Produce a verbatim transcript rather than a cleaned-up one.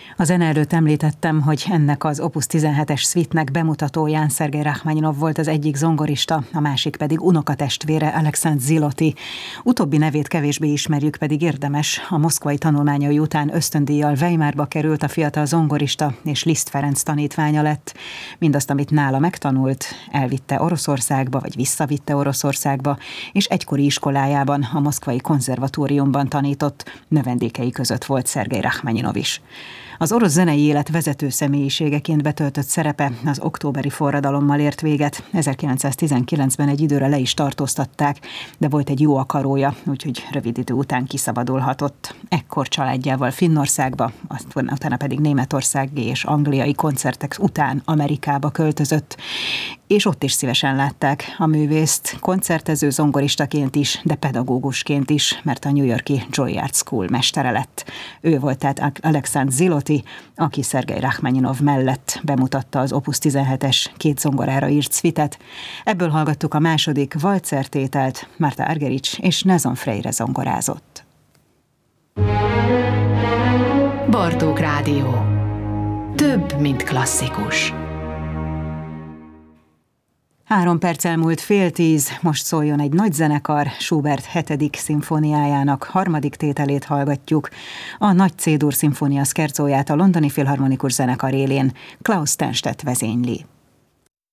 A zene előtt említettem, hogy ennek az Opus tizenhetes szvitnek bemutatóján Szergej Rachmaninov volt az egyik zongorista, a másik pedig unokatestvére Alekszandr Ziloty. Utóbbi nevét kevésbé ismerjük, pedig érdemes. A moszkvai tanulmányai után ösztöndíjjal Weimarba került a fiatal zongorista, és Liszt Ferenc tanítványa lett. Mindazt, amit nála megtanult, elvitte Oroszországba, vagy visszavitte Oroszországba, és egykori iskolájában, a moszkvai konzervatóriumban tanított. Növendékei között volt Szergej Rachmaninov is. Az orosz zenei élet vezető személyiségeként betöltött szerepe az októberi forradalommal ért véget. ezerkilencszáztizenkilencben egy időre le is tartóztatták, de volt egy jó akarója, úgyhogy rövid idő után kiszabadulhatott. Ekkor családjával Finnországba, utána pedig németországi és angliai koncertek után Amerikába költözött, és ott is szívesen látták a művészt, koncertező zongoristaként is, de pedagógusként is, mert a New York-i Juilliard School mestere lett. Ő volt tehát Alekszandr Ziloty, aki Szergej Rachmaninov mellett bemutatta az Opus tizenhetes két zongorára írt szvitet. Ebből hallgattuk a második valcertételt, Marta Argerich és Nazon Freire zongorázott. Bartók Rádió. Több, mint klasszikus. Három perc elmúlt fél tíz, most szóljon egy nagy zenekar, Schubert hetedik szimfóniájának harmadik tételét hallgatjuk. A Nagy C-dur szimfónia szkerzóját a Londoni Filharmonikus Zenekar élén Klaus Tennstedt vezényli.